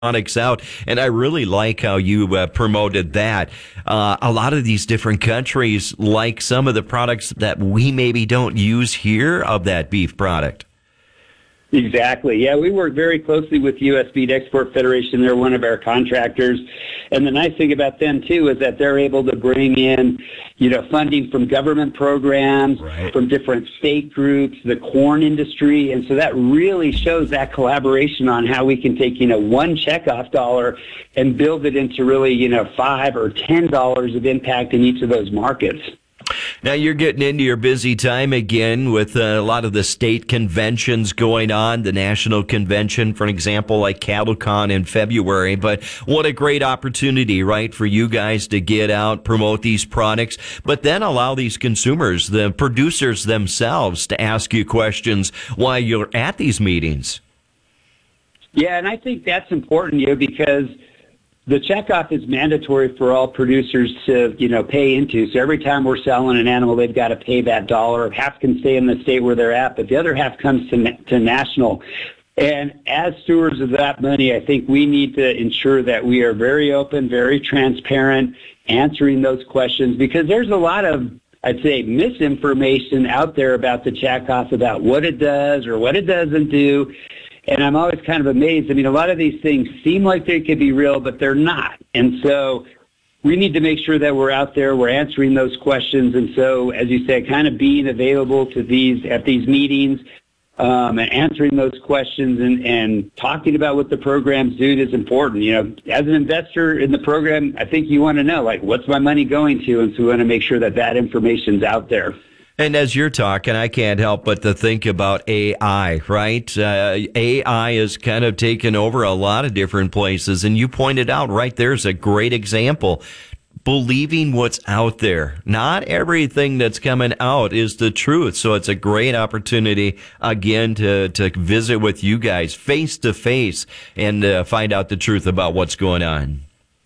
products out. And I really like how you promoted that. A lot of these different countries like some of the products that we maybe don't use here of that beef product. Exactly. Yeah, we work very closely with U.S. Beef Export Federation. They're one of our contractors. And the nice thing about them, too, is that they're able to bring in, funding from government programs, right, from different state groups, the corn industry. And so that really shows that collaboration on how we can take, one checkoff dollar and build it into really, $5 or $10 of impact in each of those markets. Now you're getting into your busy time again with a lot of the state conventions going on, the national convention, for example, like CattleCon in February. But what a great opportunity, right, for you guys to get out, promote these products, but then allow these consumers, the producers themselves, to ask you questions while you're at these meetings. Yeah, and I think that's important, because the checkoff is mandatory for all producers to, pay into. So every time we're selling an animal, they've got to pay that dollar. Half can stay in the state where they're at, but the other half comes to national. And as stewards of that money, I think we need to ensure that we are very open, very transparent, answering those questions, because there's a lot of, I'd say, misinformation out there about the checkoff, about what it does or what it doesn't do. And I'm always kind of amazed. I mean, a lot of these things seem like they could be real, but they're not. And so we need to make sure that we're out there, we're answering those questions. And so, as you say, kind of being available to at these meetings and answering those questions and talking about what the programs do is important. As an investor in the program, I think you want to know, what's my money going to? And so we want to make sure that that information's out there. And as you're talking, I can't help but to think about AI, right? AI has kind of taken over a lot of different places. And you pointed out right there's a great example. Believing what's out there. Not everything that's coming out is the truth. So it's a great opportunity, again, to visit with you guys face to face and find out the truth about what's going on.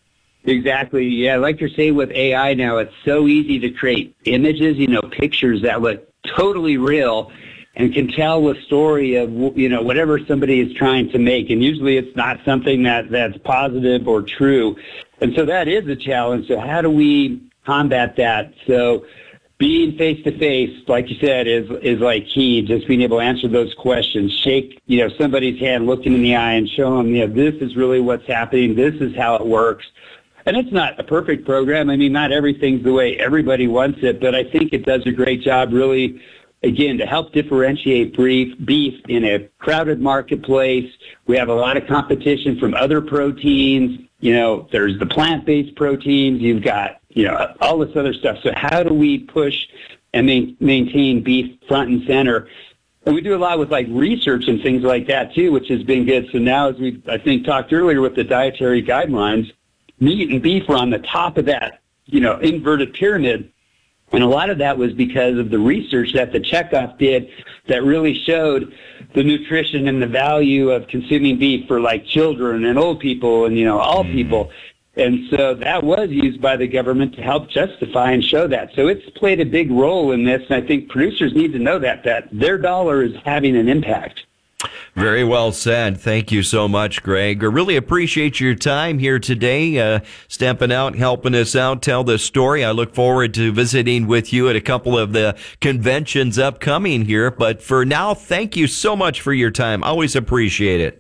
Exactly. Yeah, like you're saying with AI now, it's so easy to create images, pictures that look totally real and can tell the story of, whatever somebody is trying to make. And usually it's not something that's positive or true. And so that is a challenge. So how do we combat that? So being face-to-face, like you said, is like key, just being able to answer those questions, shake, somebody's hand, look them in the eye and show them, this is really what's happening. This is how it works. And it's not a perfect program. I mean, not everything's the way everybody wants it, but I think it does a great job really, again, to help differentiate beef in a crowded marketplace. We have a lot of competition from other proteins. There's the plant-based proteins. You've got, all this other stuff. So how do we push and maintain beef front and center? And we do a lot with research and things like that too, which has been good. So now, as we, I think, talked earlier with the dietary guidelines, meat and beef were on the top of that, inverted pyramid. And a lot of that was because of the research that the checkoff did that really showed the nutrition and the value of consuming beef for children and old people and, all people. And so that was used by the government to help justify and show that. So it's played a big role in this. And I think producers need to know that their dollar is having an impact. Very well said. Thank you so much, Greg. I really appreciate your time here today, stepping out, helping us out, tell this story. I look forward to visiting with you at a couple of the conventions upcoming here. But for now, thank you so much for your time. Always appreciate it.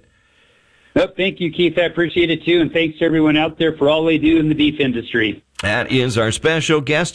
Oh, thank you, Keith. I appreciate it, too. And thanks to everyone out there for all they do in the beef industry. That is our special guest.